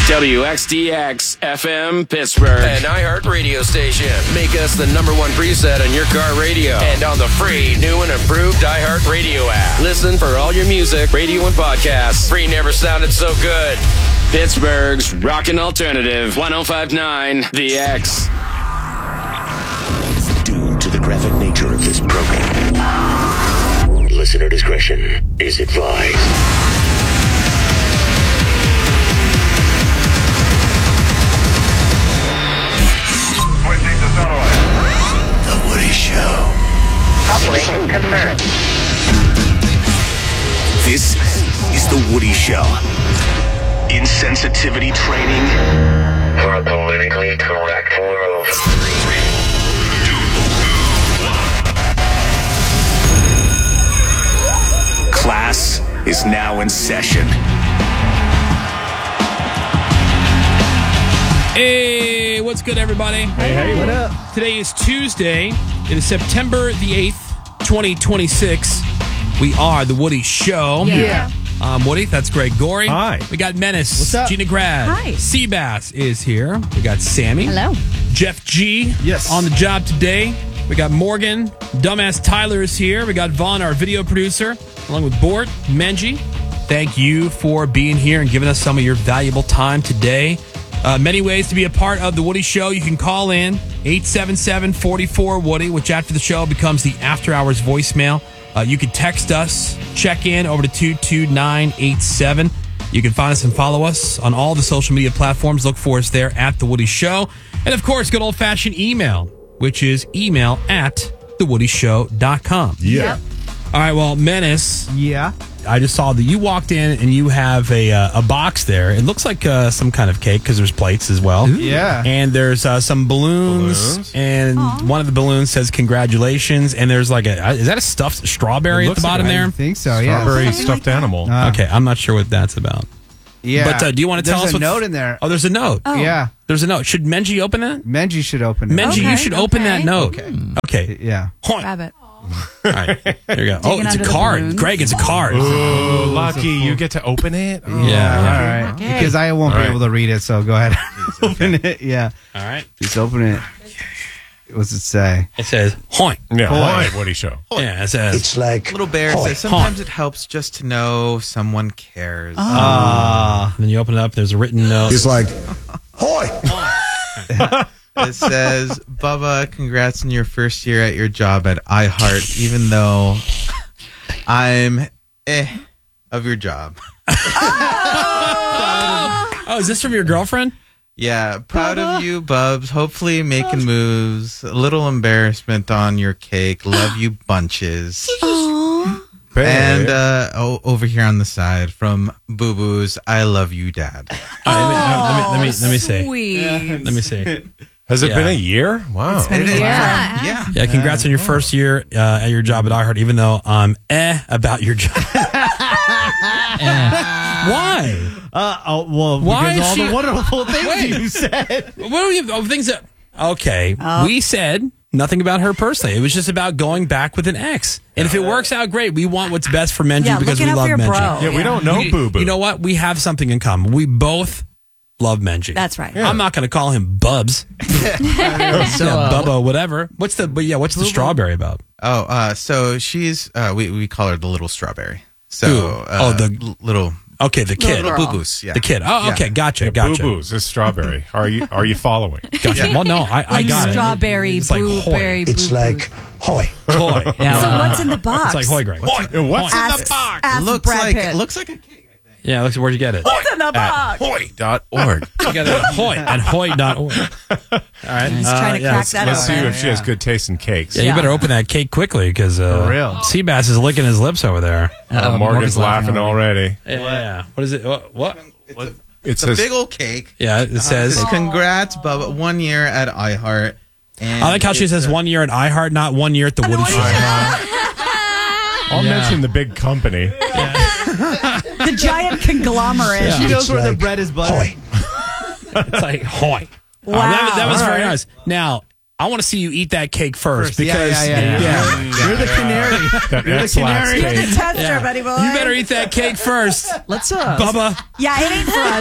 WXDX FM Pittsburgh, an iHeart radio station. Make us the #1 preset on your car radio and on the free new and improved iHeart radio app. Listen for all your music, radio, and podcasts. Free never sounded so good. Pittsburgh's rockin' alternative, 105.9 The X. Due to the graphic nature of this program, listener discretion is advised. The Woody Show. Operation confirmed. This is The Woody Show. Insensitivity training For a politically correct world. Class is now in session. Hey, what's good, everybody? Hey, what up? Today is Tuesday. It is September the 8th, 2026. We are The Woody Show. Yeah. I'm Woody. That's Greg Gorey. Hi. We got Menace. What's up? Gina Grad. Hi. Seabass is here. We got Sammy. Hello. Jeff G. Yes. On the job today. We got Morgan. Dumbass Tyler is here. We got Vaughn, our video producer, along with Bort, Menji. Thank you for being here and giving us some of your valuable time today. Many ways to be a part of The Woody Show. You can call in 877-44-WOODY, which after the show becomes the After Hours voicemail. You can text us, check in over to 22987. You can find us and follow us on all the social media platforms. Look for us there at The Woody Show. And, of course, good old-fashioned email, which is email@thewoodyshow.com. Yeah. All right, well, Menace, Yeah. I just saw that you walked in and you have a box there. It looks like some kind of cake because there's plates as well. Yeah. And there's some balloons. And one of the balloons says congratulations. And there's like is that a stuffed strawberry at the bottom I there? think so, yeah. Strawberry stuffed animal. Okay, I'm not sure what that's about. Yeah. But do you want to tell us There's a what's- note in there. Oh, there's a note. Yeah. There's a note. Should Menji open that? Menji should open it. Menji, you should open that note. Okay. Yeah. All Grab it. right. Here you go. Oh, it's a under the card. balloons. Greg, it's a card. Oh, lucky. You get to open it? Oh. Yeah. All right. Okay. Because I won't be All right. able to read it, so go ahead. Open it. Yeah. All right. Just open it. What's it say? It says, hoink. Yeah. Hi, Woody Show. Yeah, it says. It's like Little bear says sometimes it helps just to know someone cares. Then you open it up, there's a written note. it's like hoy. It says, Bubba, congrats on your first year at your job at iHeart, even though I'm of your job. Oh, is this from your girlfriend? Yeah, proud of you, Bubs. Hopefully making moves. A little embarrassment on your cake. Love you bunches. And over here on the side from Boo Boo's, I love you, Dad. Let me say. Sweet. Let me see. Has it Yeah. been a year? Wow. Yeah. Yeah, congrats on your first year at your job at iHeart, even though I'm about your job. Why? Well, Why because is all she- the wonderful things Wait. you said. What are we, things that... Okay, we said nothing about her personally. It was just about going back with an ex. And if it works out, great. We want what's best for Menji Yeah, because we looking out love for your Menji. bro. Yeah, we don't know Boo Boo. You know what? We have something in common. We both love Menji. That's right. I'm not going to call him Bubs. Bubba, whatever. What's the strawberry about? So she's, we call her the little strawberry. So, Who? the little Okay, the kid. girl. Boo Boos. Yeah. The kid. Oh, okay. Gotcha. Boo Boos is strawberry. Are you following? Gotcha. Well, no, I got it. Strawberry, It's like blueberry, hoy. It's like hoy. Hoy. So what's in the box? It's like hoy, Greg. What's in the box? Ask Brad Pitt. Looks like a cake. Yeah, where'd you get it? What's in the box? Hoy.org. You got it at Hoy and Hoy.org. All right. He's trying to crack that Let's see open. if she has good taste in cakes. Yeah, you better open that cake quickly because real. Seabass is licking his lips over there. Morgan's laughing already. Yeah. What is it? What? It It's a says big old cake. Yeah, it says. Congrats, Bubba. 1 year at iHeart. And I like how she says 1 year at iHeart, not 1 year at the Woody Show. I'll mention the big company. The giant conglomerate. She knows It's where the like bread is buttered. It's like hoy. Wow. That was All very right. nice. Now, I want to see you eat that cake first Yeah, because yeah. You're the canary. That You're the X-Lax canary. cake. Tester, buddy boy. you better eat that cake first. Let's Bubba. Yeah, it ain't for us.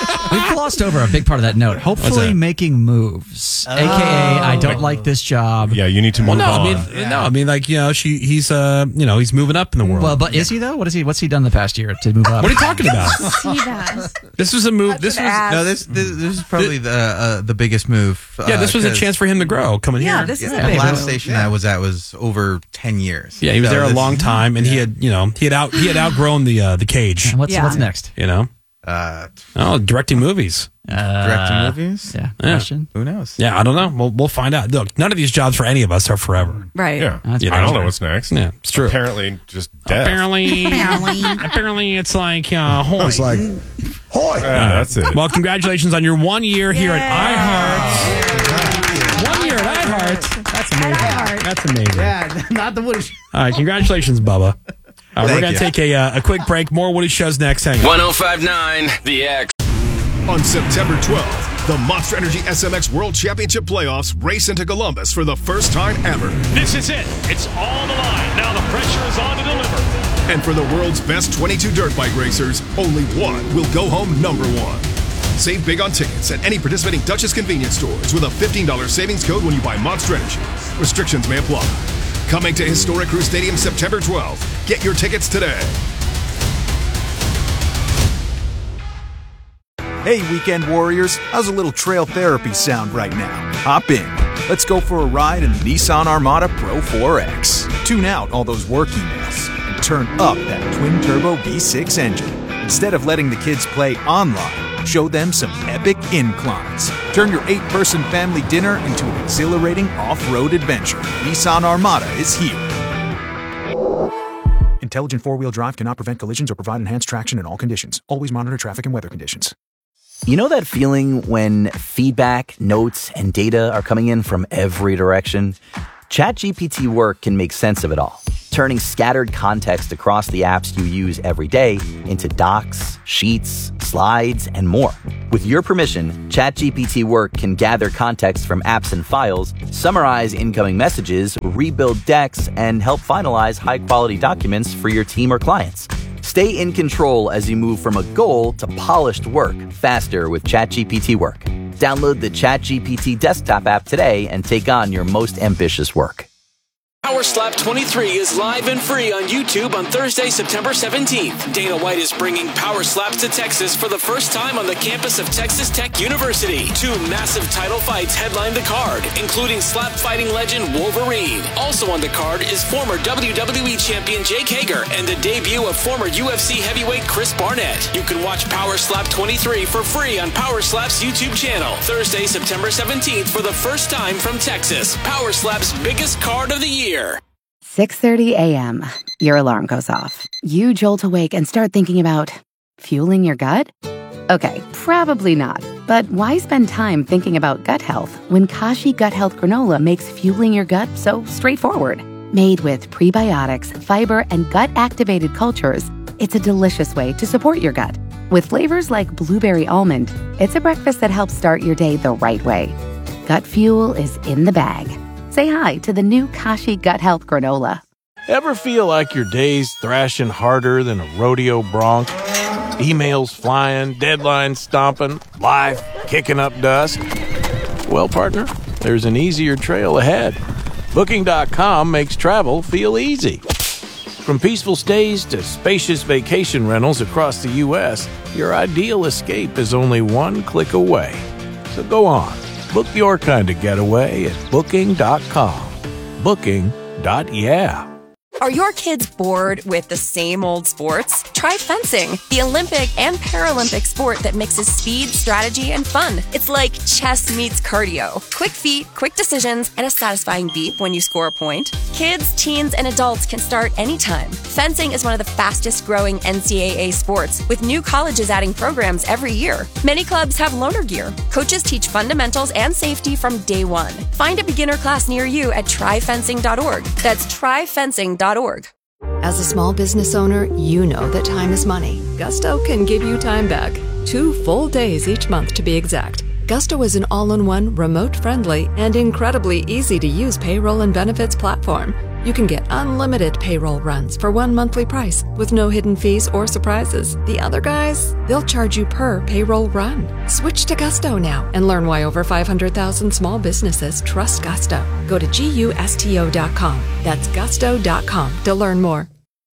We've glossed over a big part of that note. Hopefully that? making moves. AKA, I don't like this job. Yeah, you need to move on. I mean, like, you know, he's he's moving up in the world. Well, but is he though? What's he done the past year to move up? What are you talking about? See that. This was a move. This is probably the biggest move. This was a chance for him to grow coming here. This is a The big last move. station I was at was over 10 years. Yeah, he was So there a this- long time, and he had outgrown the cage. And what's next? You know, directing movies. Directing movies? Yeah. Question. Who knows? Yeah, I don't know. We'll find out. Look, none of these jobs for any of us are forever. Right. Yeah. That's You I don't know. know what's next. Yeah, it's true. Apparently, just death. Apparently, it's like hoy. It's like, hoy. Yeah, that's it. Well, congratulations on your 1 year here at iHeart. 1 year at iHeart. That's amazing. That's amazing. Yeah, not the Woody. All right, congratulations, Bubba. We're Thank going to you. take a quick break. More Woody Shows next. Hang on. 1059 The X. On September 12th, the Monster Energy SMX World Championship Playoffs race into Columbus for the first time ever. This is it. It's all the line. Now the pressure is on to deliver. And for the world's best 22 dirt bike racers, only one will go home number one. Save big on tickets at any participating Duchess convenience stores with a $15 savings code when you buy Monster Energy. Restrictions may apply. Coming to Historic Crew Stadium September 12th. Get your tickets today. Hey, Weekend Warriors, how's a little trail therapy sound right now? Hop in. Let's go for a ride in the Nissan Armada Pro 4X. Tune out all those work emails and turn up that twin-turbo V6 engine. Instead of letting the kids play online, show them some epic inclines. Turn your 8-person family dinner into an exhilarating off-road adventure. Nissan Armada is here. Intelligent four-wheel drive cannot prevent collisions or provide enhanced traction in all conditions. Always monitor traffic and weather conditions. You know that feeling when feedback, notes, and data are coming in from every direction? ChatGPT Work can make sense of it all, turning scattered context across the apps you use every day into docs, sheets, slides, and more. With your permission, ChatGPT Work can gather context from apps and files, summarize incoming messages, rebuild decks, and help finalize high-quality documents for your team or clients. Stay in control as you move from a goal to polished work faster with ChatGPT Work. Download the ChatGPT desktop app today and take on your most ambitious work. Power Slap 23 is live and free on YouTube on Thursday, September 17th. Dana White is bringing Power Slaps to Texas for the first time on the campus of Texas Tech University. 2 massive title fights headline the card, including slap fighting legend Wolverine. Also on the card is former WWE champion Jake Hager and the debut of former UFC heavyweight Chris Barnett. You can watch Power Slap 23 for free on Power Slap's YouTube channel. Thursday, September 17th for the first time from Texas. Power Slap's biggest card of the year. 6:30 a.m. Your alarm goes off. You jolt awake and start thinking about fueling your gut? Okay, probably not. But why spend time thinking about gut health when Kashi Gut Health Granola makes fueling your gut so straightforward? Made with prebiotics, fiber, and gut-activated cultures, it's a delicious way to support your gut. With flavors like blueberry almond, it's a breakfast that helps start your day the right way. Gut fuel is in the bag. Say hi to the new Kashi Gut Health Granola. Ever feel like your day's thrashing harder than a rodeo bronc? Emails flying, deadlines stomping, life kicking up dust? Well, partner, there's an easier trail ahead. Booking.com makes travel feel easy. From peaceful stays to spacious vacation rentals across the U.S., your ideal escape is only one click away. So go on. Book your kind of getaway at Booking.com. Booking.yeah. Are your kids bored with the same old sports? Try fencing, the Olympic and Paralympic sport that mixes speed, strategy, and fun. It's like chess meets cardio. Quick feet, quick decisions, and a satisfying beep when you score a point. Kids, teens, and adults can start anytime. Fencing is one of the fastest growing NCAA sports, with new colleges adding programs every year. Many clubs have loaner gear. Coaches teach fundamentals and safety from day one. Find a beginner class near you at tryfencing.org. That's tryfencing.org. As a small business owner, you know that time is money. Gusto can give you time back. 2 full days each month to be exact. Gusto is an all-in-one, remote-friendly, and incredibly easy-to-use payroll and benefits platform. you can get unlimited payroll runs for one monthly price with no hidden fees or surprises. The other guys, they'll charge you per payroll run. Switch to Gusto now and learn why over 500,000 small businesses trust Gusto. Go to GUSTO.com. That's gusto.com to learn more.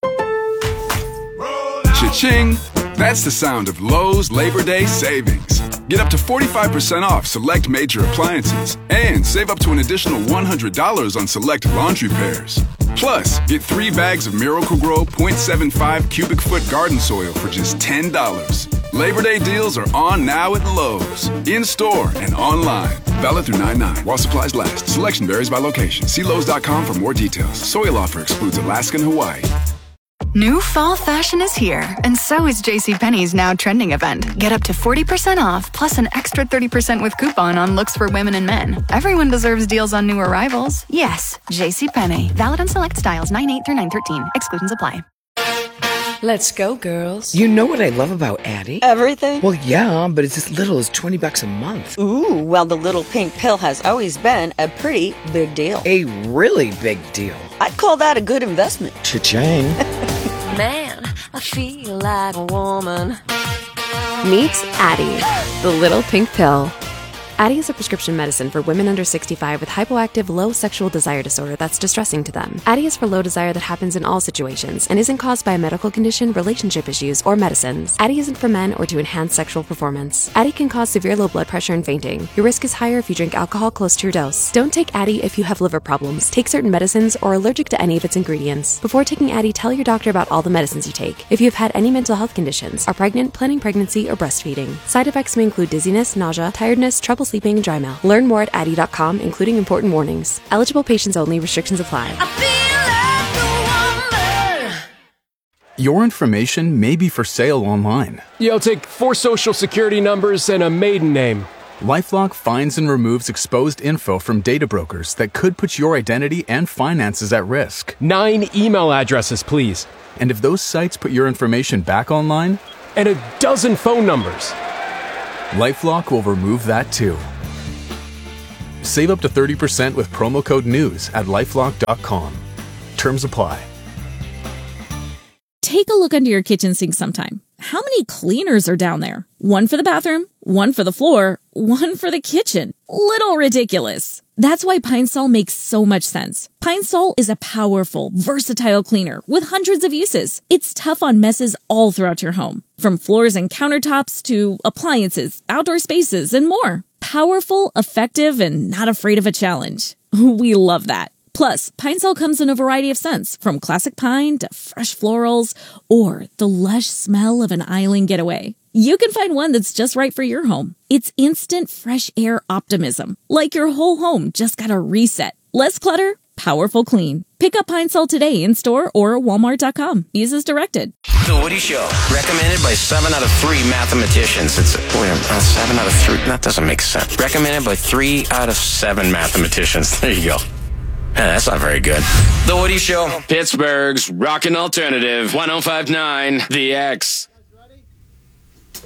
Cha-ching! That's the sound of Lowe's Labor Day savings. Get up to 45% off select major appliances and save up to an additional $100 on select laundry pairs. Plus, get 3 bags of Miracle-Gro 0.75 cubic foot garden soil for just $10. Labor Day deals are on now at Lowe's. In-store and online. Valid through 9/9 while supplies last. Selection varies by location. See Lowe's.com for more details. Soil offer excludes Alaska and Hawaii. New fall fashion is here, and so is JCPenney's Now Trending event. Get up to 40% off, plus an extra 30% with coupon on looks for women and men. Everyone deserves deals on new arrivals. Yes, JCPenney. Valid on select styles 9/8 through 9/13. Exclusions apply. Let's go, girls. You know what I love about Addie? Everything? Well, yeah, but it's as little as $20 a month. Ooh, well, the little pink pill has always been a pretty big deal. A really big deal. I'd call that a good investment. Cha-ching. Man, I feel like a woman. Meet Addie, the little pink pill. Addie is a prescription medicine for women under 65 with hypoactive low sexual desire disorder that's distressing to them. Addie is for low desire that happens in all situations and isn't caused by a medical condition, relationship issues, or medicines. Addie isn't for men or to enhance sexual performance. Addie can cause severe low blood pressure and fainting. Your risk is higher if you drink alcohol close to your dose. Don't take Addie if you have liver problems, take certain medicines, or are allergic to any of its ingredients. Before taking Addie, tell your doctor about all the medicines you take. If you have had any mental health conditions, are pregnant, planning pregnancy, or breastfeeding. Side effects may include dizziness, nausea, tiredness, trouble sleeping, and dry mouth. Learn more at Addie.com, including important warnings. Eligible patients only. Restrictions apply. Your information may be for sale online. Yo, take 4 social security numbers and a maiden name. LifeLock finds and removes exposed info from data brokers that could put your identity and finances at risk. 9 email addresses, please. And if those sites put your information back online? And a dozen phone numbers. LifeLock will remove that too. Save up to 30% with promo code NEWS at LifeLock.com. Terms apply. Take a look under your kitchen sink sometime. How many cleaners are down there? One for the bathroom, one for the floor, one for the kitchen. Little ridiculous. That's why Pine Sol makes so much sense. Pine Sol is a powerful, versatile cleaner with hundreds of uses. It's tough on messes all throughout your home, from floors and countertops to appliances, outdoor spaces, and more. Powerful, effective, and not afraid of a challenge. We love that. Plus, Pine Sol comes in a variety of scents, from classic pine to fresh florals, or the lush smell of an island getaway. You can find one that's just right for your home. It's instant fresh air optimism, like your whole home just got a reset. Less clutter, powerful clean. Pick up Pine Sol today in store or Walmart.com. Use as directed. The Woody Show, recommended by 7 out of 3 mathematicians. It's 7 out of 3. That doesn't make sense. Recommended by 3 out of 7 mathematicians. There you go. That's not very good. The Woody Show, Pittsburgh's rockin' alternative, 105.9 The X.